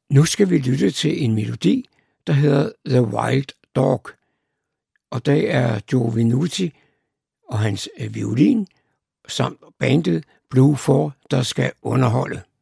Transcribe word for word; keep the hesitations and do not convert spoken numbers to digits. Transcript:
Nu skal vi lytte til en melodi, der hedder The Wild Dog, og det er Joe Venuti og hans violin samt bandet Blue Four, der skal underholde.